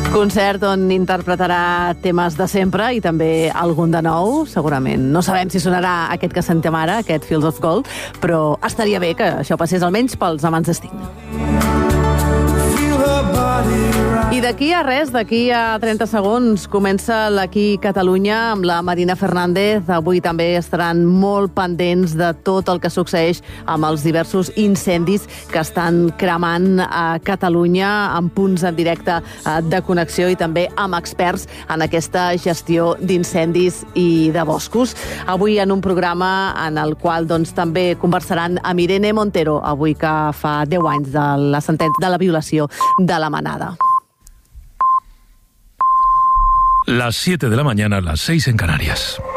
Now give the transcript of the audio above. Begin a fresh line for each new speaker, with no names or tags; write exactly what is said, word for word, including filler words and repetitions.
Concert on interpretarà temes de sempre i també algun de nou, segurament. No sabem si sonarà aquest que sentem ara, aquest Fields of Gold, però estaria bé que això passés almenys pels amants de Sting. I d'aquí a res, d'aquí a trenta segons, comença l'Aquí Catalunya amb la Marina Fernández. Avui també estaran molt pendents de tot el que succeeix amb els diversos incendis que estan cremant a Catalunya, amb punts en directe de connexió i també amb experts en aquesta gestió d'incendis i de boscos. Avui en un programa en el qual doncs, també conversaran amb Irene Montero, avui que fa deu anys de la sentència de la violació de la manada.
Las siete de la mañana, las seis en Canarias.